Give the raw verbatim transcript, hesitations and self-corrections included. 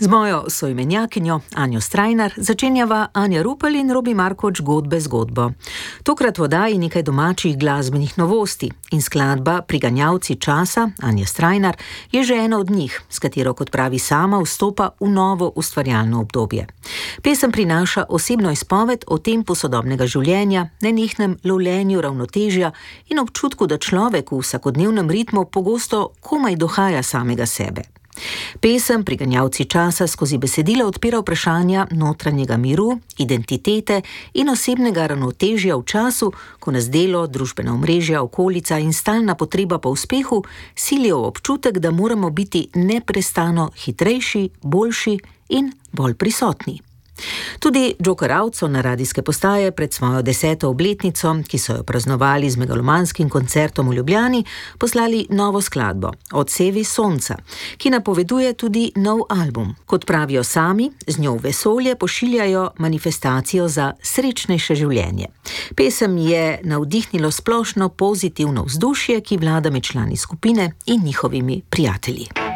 Z mojo soimenjakinjo Anjo Strajnar začenjava Anja Rupel in Robi Markoč Godbe zgodbo. Tokrat v oddaji nekaj domačih glasbenih novosti in skladba Priganjalci časa Anje Strajnar je že ena od njih, s katero, kot pravi sama, vstopa v novo ustvarjalno obdobje. Pesem prinaša osebno izpoved o tempu sodobnega življenja, nenehnem lovljenju ravnotežja in občutku, da človek v vsakodnevnem ritmu pogosto komaj dohaja samega sebe. Pesem Priganjalci časa skozi besedila odpira vprašanja notranjega miru, identitete in osebnega ravnotežja v času, ko nas delo, družbena omrežja, okolica in stalna potreba po uspehu silijo v občutek, da moramo biti neprestano hitrejši, boljši in bolj prisotni. Tudi Joker Avco na radijske postaje pred svojo deseto obletnico, ki so jo praznovali z megalomanskim koncertom v Ljubljani, poslali novo skladbo Odsevi sonca, ki napoveduje tudi nov album. Kot pravijo sami, z njo v vesolje pošiljajo manifestacijo za srečnejše življenje. Pesem je navdihnilo splošno pozitivno vzdušje, ki vlada med člani skupine in njihovimi prijatelji.